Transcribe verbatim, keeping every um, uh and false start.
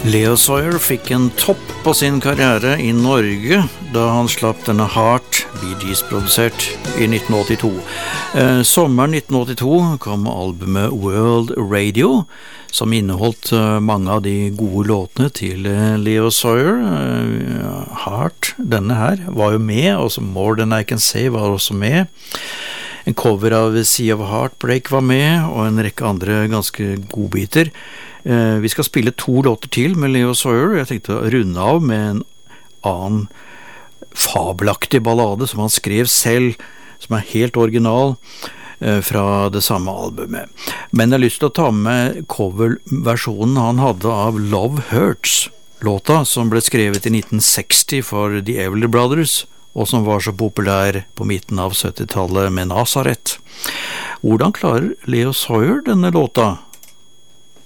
Leo Sayer fikk en topp på sin karriere i Norge da han slapp denne Heart, Bee Gees produsert, i nitten åttito. Eh, sommeren nitten åttito kom albumet World Radio, som inneholdt eh, mange av de gode låtene til eh, Leo Sayer. Eh, Heart, denne her, var jo med, og så More Than I Can Say var også med. En cover av Sea of Heartbreak var med, og en rekke andre ganske godbiter. Eh, vi skal spille to låter til med Leo Sayer. Jeg tenkte å runde av med en annen fabelaktig ballade som han skrev selv, som er helt original, eh, fra det samme albumet. Men jeg har lyst til å ta med coverversjonen han hadde av Love Hurts, låta som ble skrevet i nitten seksti for The Everly Brothers, og som var så populær på midten av syttitallet med Nazareth. Hvordan klarer Leo Sayer denne låta?